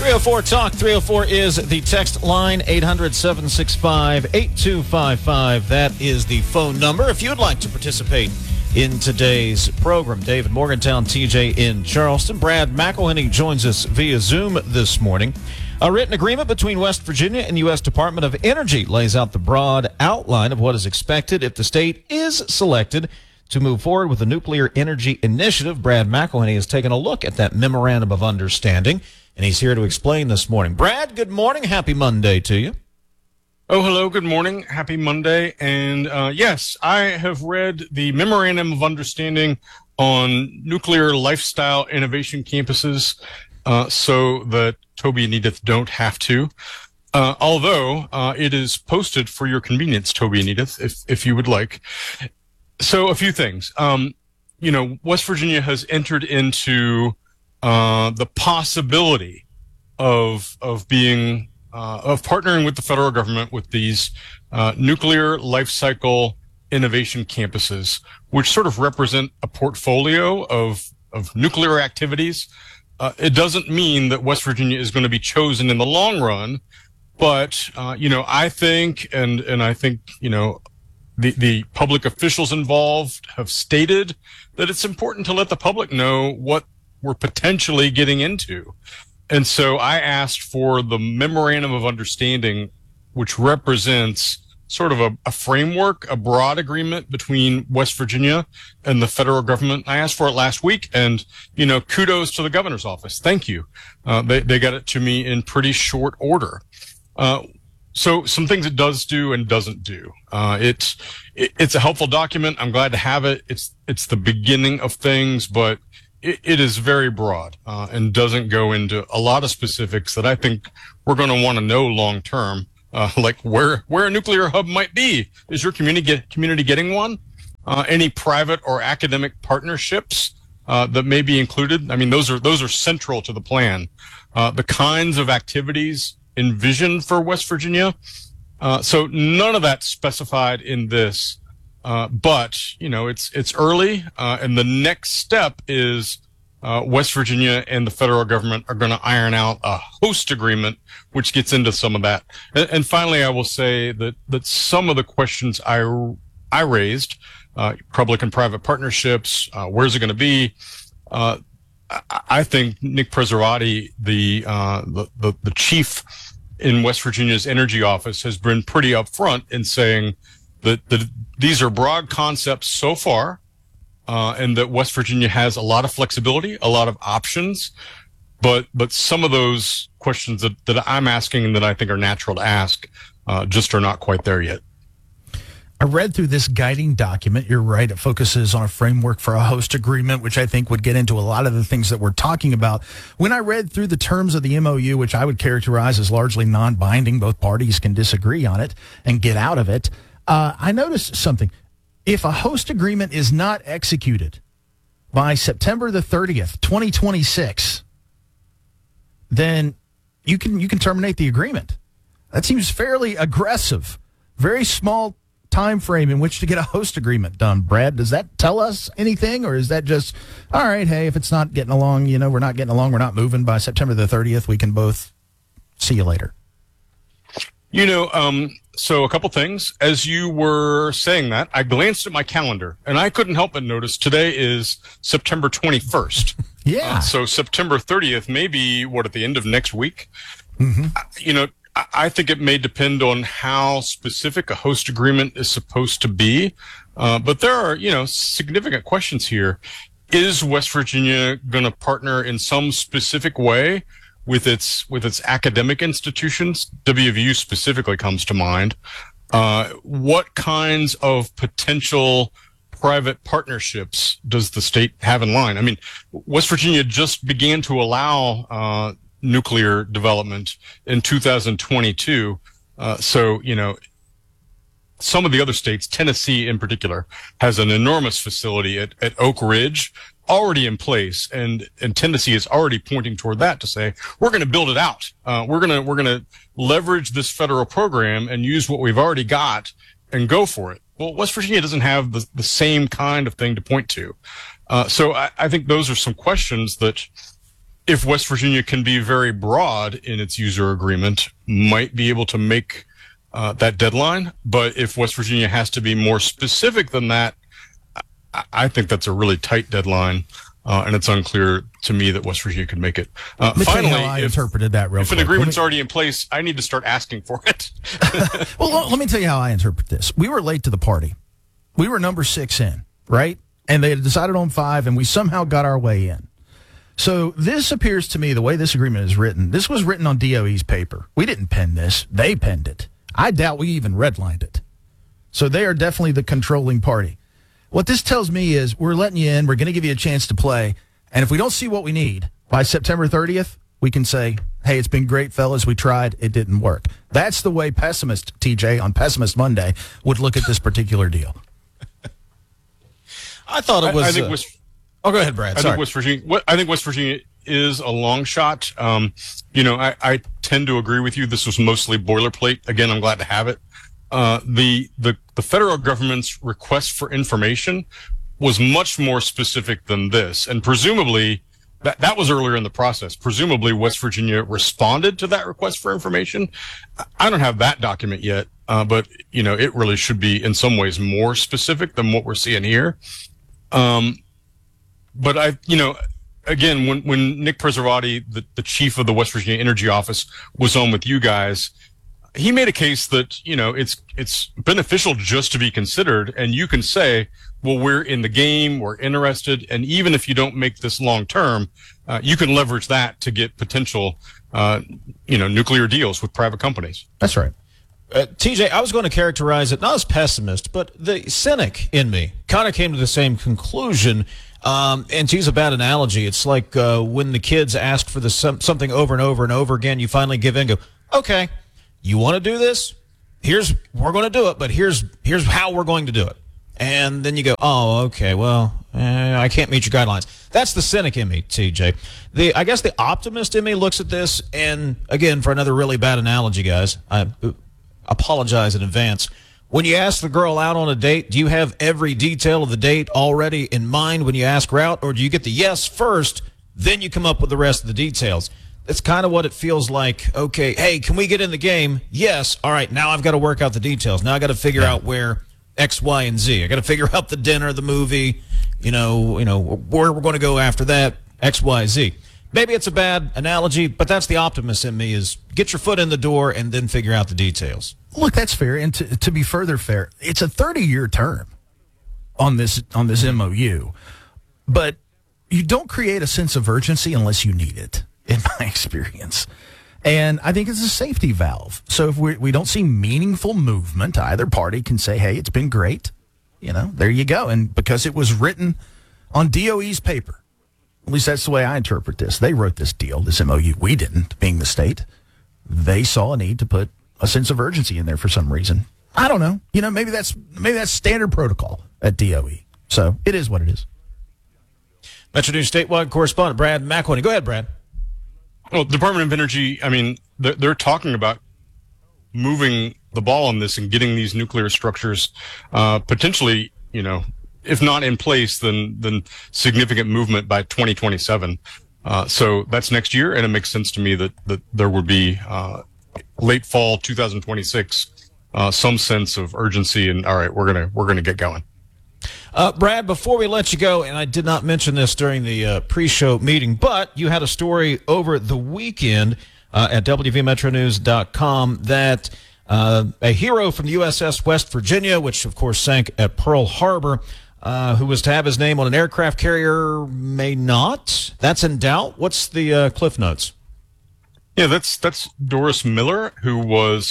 304 Talk. 304 is the text line. 800-765-8255. That is the phone number if you'd like to participate in today's program. David Morgantown, TJ in Charleston. Brad McElhenney joins us via Zoom this morning. A written agreement between West Virginia and U.S. Department of Energy lays out the broad outline of what is expected if the state is selected to move forward with the nuclear energy initiative. Brad McElhenney has taken a look at that memorandum of understanding, and he's here to explain this morning. Brad, good morning. Happy Monday to you. Oh, hello. Good morning. Happy Monday. And yes, I have read the Memorandum of Understanding on Nuclear Lifestyle Innovation Campuses so that Toby and Edith don't have to. Although it is posted for your convenience, Toby and Edith, if you would like. So a few things. West Virginia has entered into the possibility of being of partnering with the federal government with these nuclear life cycle innovation campuses, which sort of represent a portfolio of nuclear activities. It doesn't mean that West Virginia is going to be chosen in the long run, but I think, and I think the public officials involved have stated that it's important to let the public know what we're potentially getting into. And so I asked for the Memorandum of Understanding, which represents sort of a framework, a broad agreement between West Virginia and the federal government. I asked for it last week, and, kudos to the governor's office. Thank you. They got it to me in pretty short order. So some things it does do and doesn't do. It's a helpful document. I'm glad to have it. It's the beginning of things, but it is very broad and doesn't go into a lot of specifics that I think we're going to want to know long term, like where a nuclear hub might be. Is your community getting one? Any private or academic partnerships that may be included? I mean, those are central to the plan. The kinds of activities envisioned for West Virginia. So none of that's specified in this. But it's early, and the next step is West Virginia and the federal government are going to iron out a host agreement, which gets into some of that. And finally, I will say that some of the questions I raised, public and private partnerships, where's it going to be? I think Nick Preservati, the chief in West Virginia's energy office, has been pretty upfront in saying that these are broad concepts so far, and that West Virginia has a lot of flexibility, a lot of options, but some of those questions that I'm asking and that I think are natural to ask just are not quite there yet. I read through this guiding document. You're right. It focuses on a framework for a host agreement, which I think would get into a lot of the things that we're talking about. When I read through the terms of the MOU, which I would characterize as largely non-binding, both parties can disagree on it and get out of it. I noticed something. If a host agreement is not executed by September the 30th, 2026, then you can terminate the agreement. That seems fairly aggressive. Very small time frame in which to get a host agreement done. Brad, does that tell us anything, or is that just, all right, hey, if it's not getting along, we're not getting along, we're not moving by September the 30th, we can both see you later? So a couple things. As you were saying that, I glanced at my calendar, and I couldn't help but notice today is September 21st. Yeah. So September 30th may be, at the end of next week? Mm-hmm. I think it may depend on how specific a host agreement is supposed to be. But there are, significant questions here. Is West Virginia going to partner in some specific way with its academic institutions? WVU specifically comes to mind. What kinds of potential private partnerships does the state have in line? I mean, West Virginia just began to allow nuclear development in 2022. So, some of the other states, Tennessee in particular, has an enormous facility at Oak Ridge already in place, and Tennessee is already pointing toward that to say, we're going to build it out. We're going to leverage this federal program and use what we've already got and go for it. Well, West Virginia doesn't have the same kind of thing to point to. So I think those are some questions that if West Virginia can be very broad in its user agreement, might be able to make that deadline. But if West Virginia has to be more specific than that, I think that's a really tight deadline. And it's unclear to me that West Virginia could make it. Finally, I interpreted that real quick. If an agreement's already in place, I need to start asking for it. Well, let me tell you how I interpret this. We were late to the party. We were number 6 in, right? And they had decided on 5, and we somehow got our way in. So this appears to me, the way this agreement is written, this was written on DOE's paper. We didn't pen this. They penned it. I doubt we even redlined it. So they are definitely the controlling party. What this tells me is we're letting you in. We're going to give you a chance to play. And if we don't see what we need by September 30th, we can say, hey, it's been great, fellas. We tried. It didn't work. That's the way Pessimist, TJ, on Pessimist Monday would look at this particular deal. I thought it was... I think go ahead, Brad. Sorry. I think West Virginia is a long shot. I tend to agree with you. This was mostly boilerplate. Again, I'm glad to have it. The federal government's request for information was much more specific than this, and presumably that was earlier in the process. Presumably West Virginia responded to that request for information. I don't have that document yet, but it really should be in some ways more specific than what we're seeing here. But again, when Nick Preservati, the chief of the West Virginia Energy Office, was on with you guys, he made a case that, it's beneficial just to be considered. And you can say, well, we're in the game, we're interested. And even if you don't make this long term, you can leverage that to get potential, nuclear deals with private companies. That's right. TJ, I was going to characterize it not as pessimist, but the cynic in me kind of came to the same conclusion. And to use a bad analogy, it's like when the kids ask for something over and over and over again, you finally give in and go, okay, you want to do this? We're going to do it, but here's how we're going to do it. And then you go, oh, okay, well, I can't meet your guidelines. That's the cynic in me, TJ. I guess the optimist in me looks at this, and again, for another really bad analogy, guys, I apologize in advance. When you ask the girl out on a date, do you have every detail of the date already in mind when you ask her out, or do you get the yes first, then you come up with the rest of the details? That's kind of what it feels like. Okay, hey, can we get in the game? Yes. All right, now I've got to work out the details. Now I got to figure out where X, Y, and Z. I got to figure out the dinner, the movie, where we're going to go after that, X, Y, Z. Maybe it's a bad analogy, but that's the optimist in me, is get your foot in the door and then figure out the details. Look, that's fair. And to be further fair, it's a 30-year term on this MOU. But you don't create a sense of urgency unless you need it, in my experience. And I think it's a safety valve. So if we don't see meaningful movement, either party can say, hey, it's been great. There you go. And because it was written on DOE's paper, at least that's the way I interpret this. They wrote this deal, this MOU. We didn't, being the state. They saw a need to put a sense of urgency in there for some reason. I don't know. Maybe that's standard protocol at DOE. So it is what it is. Metro News statewide correspondent Brad McElhenney. Go ahead, Brad. Well, Department of Energy, they're talking about moving the ball on this and getting these nuclear structures potentially, if not in place, then significant movement by 2027. So that's next year, and it makes sense to me that there would be late fall 2026 some sense of urgency and all right, we're gonna get going. Brad, before we let you go, and I did not mention this during the pre-show meeting, but you had a story over the weekend at WVMetroNews.com that a hero from the USS West Virginia, which of course sank at Pearl Harbor, who was to have his name on an aircraft carrier, may not. That's in doubt. What's the Cliff Notes? Yeah, that's Doris Miller, who was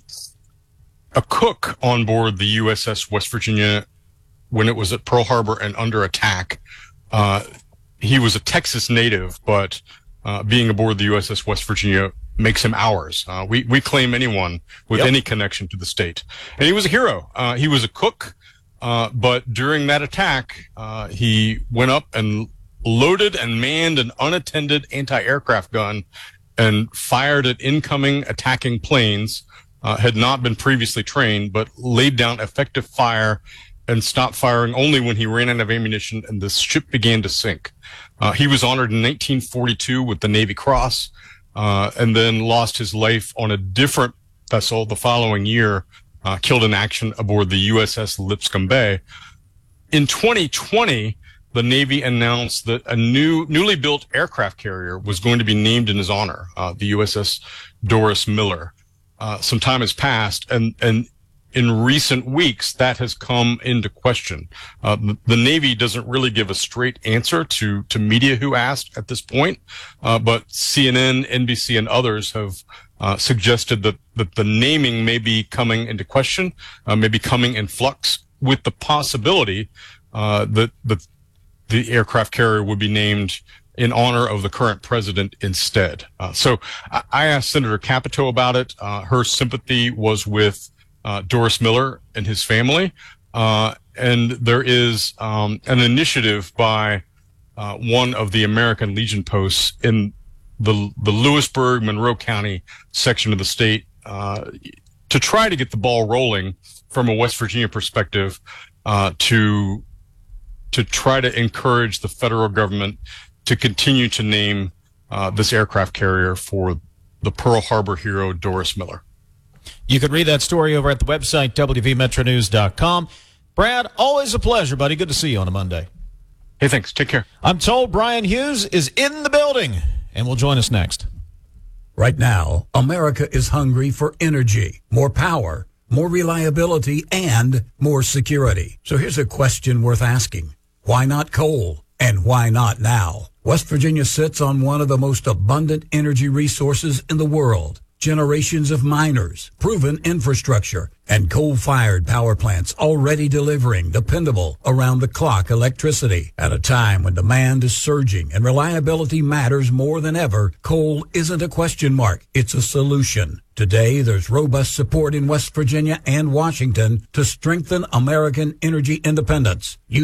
a cook on board the USS West Virginia when it was at Pearl Harbor and under attack. He was a Texas native, but being aboard the USS West Virginia makes him ours. We claim anyone with any connection to the state. And he was a hero. He was a cook, but during that attack, he went up and loaded and manned an unattended anti-aircraft gun and fired at incoming attacking planes, had not been previously trained, but laid down effective fire and stopped firing only when he ran out of ammunition and the ship began to sink. He was honored in 1942 with the Navy Cross, and then lost his life on a different vessel the following year, killed in action aboard the USS Lipscomb Bay. In 2020, the Navy announced that a newly built aircraft carrier was going to be named in his honor, the USS Doris Miller. Some time has passed, and in recent weeks, that has come into question. The Navy doesn't really give a straight answer to media who asked at this point, but CNN, NBC, and others have suggested that the naming may be coming into question, may be coming in flux, with the possibility that the aircraft carrier would be named in honor of the current president instead. So I asked Senator Capito about it. Her sympathy was with Doris Miller and his family. And there is an initiative by one of the American Legion posts in the Lewisburg, Monroe County section of the state to try to get the ball rolling from a West Virginia perspective, to try to encourage the federal government to continue to name this aircraft carrier for the Pearl Harbor hero Doris Miller. You can read that story over at the website, wvmetronews.com. Brad, always a pleasure, buddy. Good to see you on a Monday. Hey, thanks. Take care. I'm told Brian Hughes is in the building and will join us next. Right now, America is hungry for energy, more power, more reliability, and more security. So here's a question worth asking. Why not coal? And why not now? West Virginia sits on one of the most abundant energy resources in the world. Generations of miners, proven infrastructure, and coal-fired power plants already delivering dependable, around-the-clock electricity. At a time when demand is surging and reliability matters more than ever, coal isn't a question mark, it's a solution. Today, there's robust support in West Virginia and Washington to strengthen American energy independence.